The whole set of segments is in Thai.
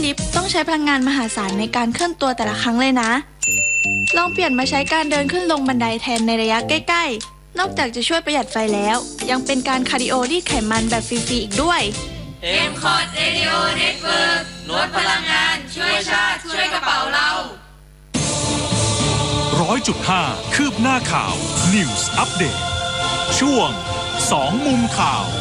ลิฟต์ต้องใช้พลังงานมหาศาลในการเคลื่อนตัวแต่ละครั้งเลยนะลองเปลี่ยนมาใช้การเดินขึ้นลงบันไดแทนในระยะใกล้ๆนอกจากจะช่วยประหยัดไฟแล้วยังเป็นการคาร์ดิโอรีดไขมันแบบฟรีๆอีกด้วย M-Cot Radio Network ลดพลังงานช่วยชาติช่วยกระเป๋าเรา 100.5 คืบหน้าข่าว News Update ช่วง2มุมข่าว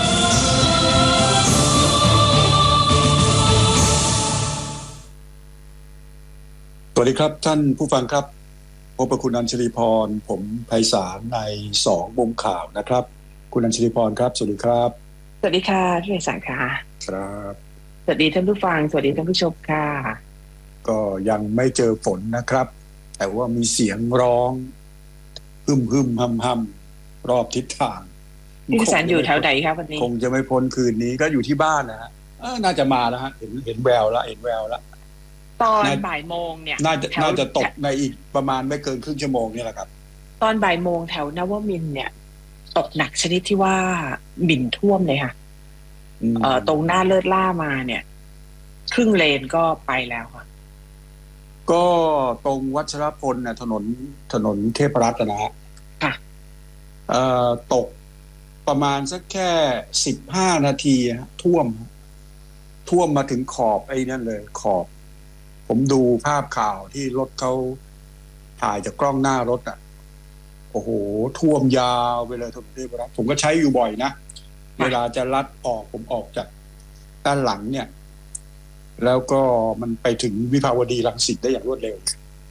สวัสดีครับท่านผู้ฟังครับพบกับคุณอัญชลีพรผมไพศาลใน2มุมข่าวนะครับคุณอัญชลีพรครับสวัสดีครับสวัสดีค่ะพี่ไพศาลค่ะครับสวัสดีท่านผู้ฟังสวัสดีท่านผู้ชมค่ะก็ยังไม่เจอฝนนะครับแต่ว่ามีเสียงร้องฮึ่มฮัมรอบทิศทางพี่ไพศาลอยู่แถวไหนครับวันนี้คงจะไม่พ้นคืนนี้ก็อยู่ที่บ้านนะฮะน่าจะมาแล้วฮะเห็นแววแล้วตอนบ่ายโมงเนี่ยน่าจะตกในอีกประมาณไม่เกินครึ่งชั่วโมงนี่แหละครับตอนบ่ายโมงแถวนวมินทร์เนี่ยตกหนักชนิดที่ว่าหมิ่นท่วมเลยค่ะตรงหน้าเลิศล่ามาเนี่ยครึ่งเลนก็ไปแล้วค่ะก็ตรงวัชรพลนะถนนเทพรัตน์นะฮะค่ะตกประมาณสักแค่15นาทีท่วมมาถึงขอบไอ้นั่นเลยขอบผมดูภาพข่าวที่รถเขาถ่ายจากกล้องหน้ารถโอ้โหท่วมยาวไปเลยถนนเทพรัตน์ผมก็ใช้อยู่บ่อยนะเวลาจะลัดออกผมออกจากด้านหลังเนี่ยแล้วก็มันไปถึงวิภาวดีรังสิตได้อย่างรวดเร็ว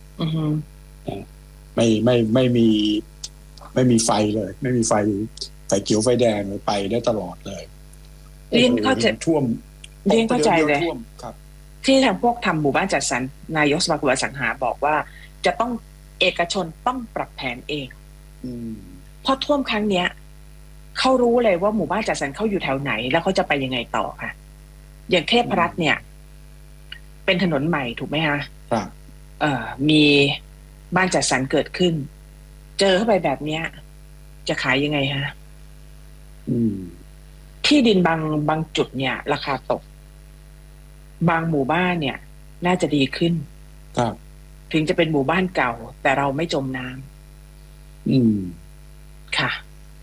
ไม่มีไฟเลยไม่มีไฟเขียวไฟแดงเลยไปได้ตลอดเลยเรียนเข้าใจท่วมเรียนเข้าใจเลยครับที่ทางพวกทำหมู่บ้านจัดสรรนายกสมาคมอสังหาบอกว่าจะต้องเอกชนต้องปรับแผนเองเพราะท่วมครั้งเนี้ยเขารู้เลยว่าหมู่บ้านจัดสรรเขาอยู่แถวไหนแล้วเขาจะไปยังไงต่อค่ะอย่างเทพรัตน์เนี่ยเป็นถนนใหม่ถูกไหมคะครับมีบ้านจัดสรรเกิดขึ้นเจอเข้าไปแบบเนี้ยจะขายยังไงฮะที่ดินบางจุดเนี่ยราคาตกบางหมู่บ้านเนี่ยน่าจะดีขึ้นครับถึงจะเป็นหมู่บ้านเก่าแต่เราไม่จมน้ำค่ะ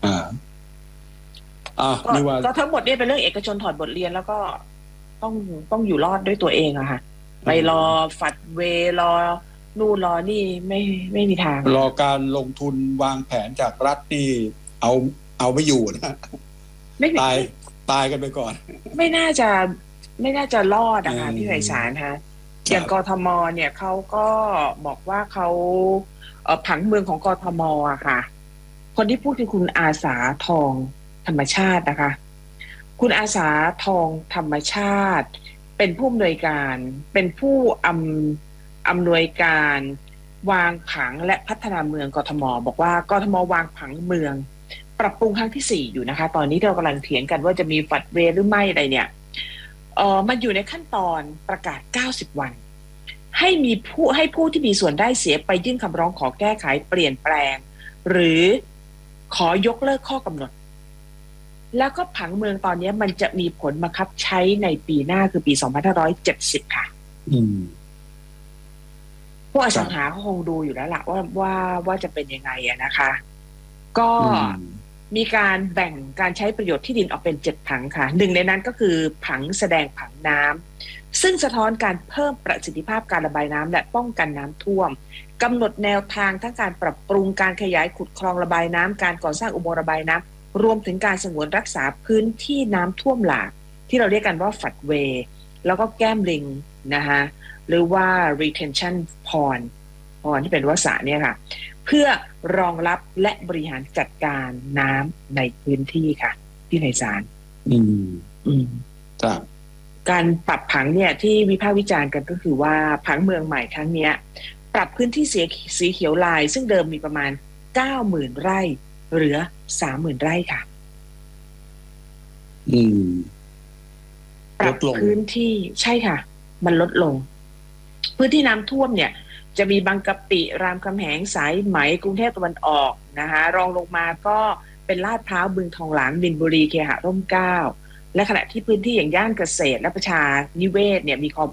ก็ทั้งหมดเนี่ยเป็นเรื่องเอกชนถอดบทเรียนแล้วก็ต้องอยู่รอดด้วยตัวเองอะค่ะไปรอฝัดเวรอนู่นรอนี่ไม่มีทางรอการลงทุนวางแผนจากรัฐนี่เอาไม่อยู่นะตายกันไปก่อนไม่น่าจะรอดนะคะพี่ไพศาลฮะอย่างกทมเนี่ยเขาก็บอกว่าเขาผังเมืองของกทมอะค่ะคนที่พูดคือคุณอาสาทองธรรมชาตินะคะคุณอาสาทองธรรมชาติเป็นผู้อำนวยการเป็นผู้อำนวยการวางผังและพัฒนาเมืองกทมบอกว่ากทมวางผังเมืองปรับปรุงครั้งที่4อยู่นะคะตอนนี้เรากำลังเถียงกันว่าจะมีฝัดเวหรือไม่อะไรเนี่ยมันอยู่ในขั้นตอนประกาศ90วันให้ผู้ที่มีส่วนได้เสียไปยื่นคำร้องขอแก้ไขเปลี่ยนแปลงหรือขอยกเลิกข้อกำหนดแล้วก็ผังเมืองตอนนี้มันจะมีผลบังคับใช้ในปีหน้าคือปี2570ค่ะพวกอสังหาเขาคงดูอยู่แล้วล่ะว่าจะเป็นยังไงนะคะก็มีการแบ่งการใช้ประโยชน์ที่ดินออกเป็น7ผังค่ะหนึ่งในนั้นก็คือผังแสดงผังน้ำซึ่งสะท้อนการเพิ่มประสิทธิภาพการระบายน้ำและป้องกันน้ำท่วมกำหนดแนวทางทั้งการปรับปรุงการขยายขุดคลองระบายน้ำการก่อสร้างอุโมงค์ระบายน้ำรวมถึงการสงวนรักษาพื้นที่น้ำท่วมหลากที่เราเรียกกันว่าฝัดเวแล้วก็แก้มลิงนะคะหรือว่า retention pond ที่เป็นวสระเนี่ยค่ะเพื่อรองรับและบริหารจัดการน้ำในพื้นที่ค่ะที่ไพศาลครับการปรับผังเนี่ยที่วิพากษ์วิจารณ์กันก็คือว่าผังเมืองใหม่ครั้งนี้ปรับพื้นที่สีเขียวลายซึ่งเดิมมีประมาณ 90,000 ไร่เหลือ 30,000 ไร่ค่ะปรับพื้นที่ใช่ค่ะมันลดลงพื้นที่น้ำท่วมเนี่ยจะมีบางกะปิรามคำแหงสายไหมกรุงเทพตะวันออกนะคะรองลงมาก็เป็นลาดพร้าวบึงทองหลางมินบุรีเคหะร่มเกล้าและขณะที่พื้นที่อย่างย่านเกษตรและประชานิเวศเนี่ยมีคลอง